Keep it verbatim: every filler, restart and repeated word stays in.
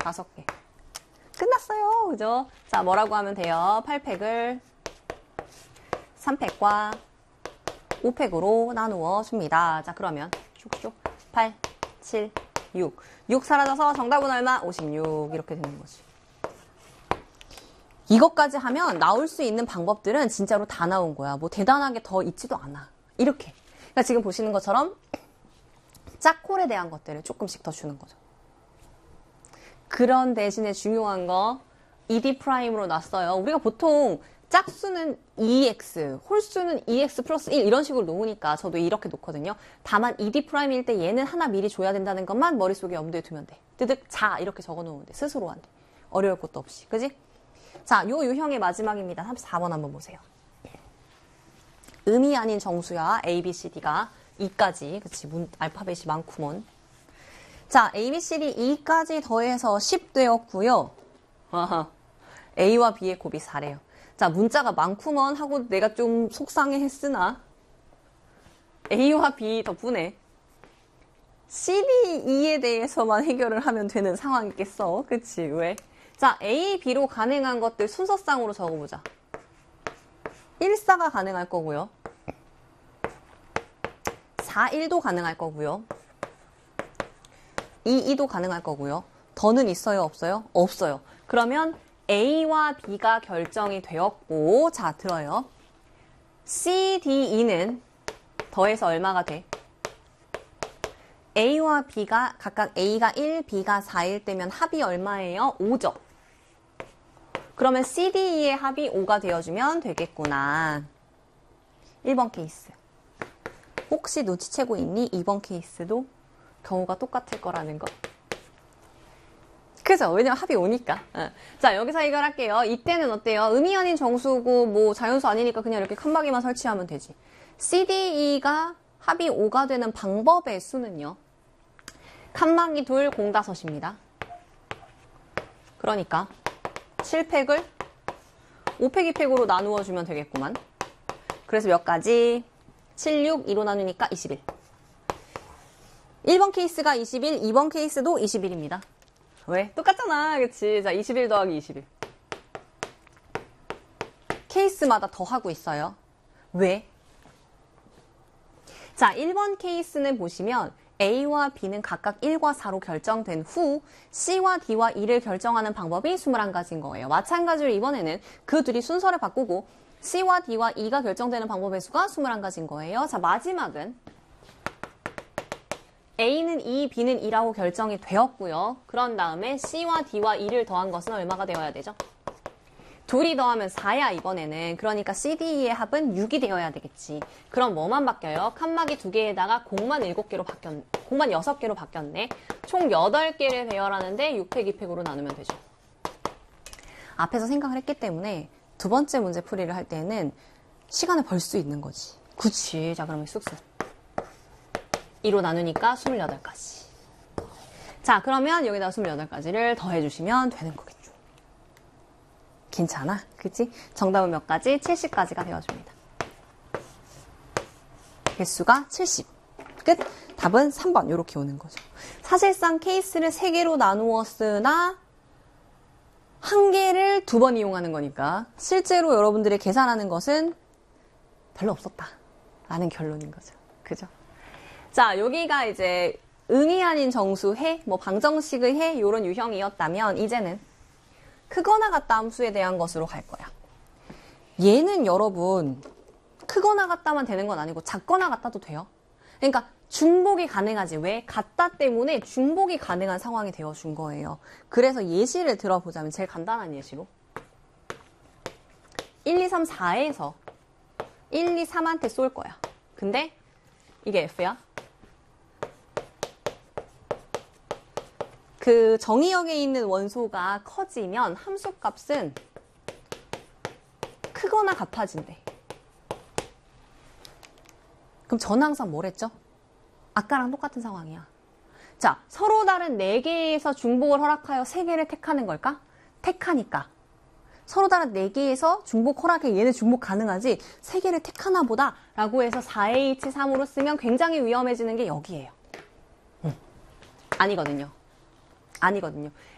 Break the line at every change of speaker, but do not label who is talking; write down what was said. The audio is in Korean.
다섯 개. 끝났어요. 그죠? 자, 뭐라고 하면 돼요? 팔 팩을 삼 팩과 오 팩으로 나누어 줍니다. 자, 그러면 쭉쭉 팔, 칠, 육. 육 사라져서 정답은 얼마? 오십육. 이렇게 되는 거지. 이것까지 하면 나올 수 있는 방법들은 진짜로 다 나온 거야. 뭐 대단하게 더 있지도 않아. 이렇게. 그러니까 지금 보시는 것처럼 짝콜에 대한 것들을 조금씩 더 주는 거죠. 그런 대신에 중요한 거 이디 프라임으로 놨어요. 우리가 보통 짝수는 이엑스, 홀수는 이엑스 플러스 일 이런 식으로 놓으니까 저도 이렇게 놓거든요. 다만 이디 프라임일 때 얘는 하나 미리 줘야 된다는 것만 머릿속에 염두에 두면 돼. 뜨득 자 이렇게 적어놓으면 돼. 스스로 안 돼. 어려울 것도 없이. 그지? 자, 요 유형의 마지막입니다. 삼십사 번 한번 보세요. 음이 아닌 정수야. A, B, C, D가 이까지. 그치? 문, 알파벳이 많구먼. 자, A, B, C, D, E까지 더해서 십 되었고요. 아하. A와 B의 곱이 사래요. 자, 문자가 많구먼 하고 내가 좀 속상해 했으나 A와 B 덕분에 씨, D, E에 대해서만 해결을 하면 되는 상황이겠어. 그치? 왜? 자, A, B로 가능한 것들 순서상으로 적어보자. 일, 사가 가능할 거고요. 사, 일도 가능할 거고요. 이, 이도 가능할 거고요. 더는 있어요? 없어요? 없어요. 그러면 A와 B가 결정이 되었고, 자, 들어요. C, D, E는 더해서 얼마가 돼? A와 B가 각각 A가 일, B가 사일 때면 합이 얼마예요? 오죠. 그러면 C, D, E의 합이 오가 되어주면 되겠구나. 일 번 케이스. 혹시 눈치채고 있니? 이 번 케이스도 경우가 똑같을 거라는 거. 그죠? 왜냐면 합이 오니까. 어. 자, 여기서 해결할게요. 이때는 어때요? 음이 아닌 정수고 뭐 자연수 아니니까 그냥 이렇게 칸막이만 설치하면 되지. C, D, E가 합이 오가 되는 방법의 수는요. 칸막이 둘, 공다섯입니다. 그러니까 칠 팩을 오 팩, 이 팩으로 나누어 주면 되겠구만. 그래서 몇 가지? 칠, 육, 이로 나누니까 이십일. 일 번 케이스가 이십일, 이 번 케이스도 이십일입니다. 왜? 똑같잖아. 그치? 자, 이십일 더하기 이십일. 케이스마다 더 하고 있어요. 왜? 자, 일 번 케이스는 보시면 A와 B는 각각 일과 사로 결정된 후 C와 D와 E를 결정하는 방법이 이십일 가지인 거예요. 마찬가지로 이번에는 그 둘이 순서를 바꾸고 C와 D와 E가 결정되는 방법의 수가 이십일 가지인 거예요. 자, 마지막은 A는 이, B는 이라고 결정이 되었고요. 그런 다음에 C와 D와 E를 더한 것은 얼마가 되어야 되죠? 둘이 더하면 사야 이번에는. 그러니까 C, D, E의 합은 육이 되어야 되겠지. 그럼 뭐만 바뀌어요? 칸막이 두 개에다가 공만 일곱 개로 바뀌었, 공만 여섯 개로 바뀌었네. 총 여덟 개를 배열하는데 육 팩, 이 팩으로 나누면 되죠. 앞에서 생각을 했기 때문에 두 번째 문제 풀이를 할 때는 시간을 벌 수 있는 거지. 그치. 자, 그러면 쑥쑥. 이로 나누니까 이십팔 가지. 자, 그러면 여기다 이십팔 가지를 더해주시면 되는 거겠죠. 괜찮아? 그치? 정답은 몇 가지? 칠십 가지가 되어줍니다. 개수가 칠십. 끝. 답은 삼 번. 이렇게 오는 거죠. 사실상 케이스를 세 개로 나누었으나 한 개를 두 번 이용하는 거니까 실제로 여러분들이 계산하는 것은 별로 없었다. 라는 결론인 거죠. 그죠? 자, 여기가 이제 음이 아닌 정수 해, 뭐 방정식의 해 이런 유형이었다면 이제는 크거나 같다 함수에 대한 것으로 갈 거야. 얘는 여러분 크거나 같다만 되는 건 아니고 작거나 같다도 돼요. 그러니까 중복이 가능하지. 왜? 같다 때문에 중복이 가능한 상황이 되어준 거예요. 그래서 예시를 들어보자면 제일 간단한 예시로 일, 이, 삼, 사에서 일, 이, 삼한테 쏠 거야. 근데 이게 F야. 그 정의역에 있는 원소가 커지면 함수값은 크거나 같아진대. 그럼 전 항상 뭐랬죠? 아까랑 똑같은 상황이야. 자, 서로 다른 네 개에서 중복을 허락하여 세 개를 택하는 걸까? 택하니까. 서로 다른 네 개에서 중복 허락해 얘네 중복 가능하지 세 개를 택하나 보다 라고 해서 사 에이치 삼으로 쓰면 굉장히 위험해지는 게 여기예요. 음. 아니거든요. 아니거든요.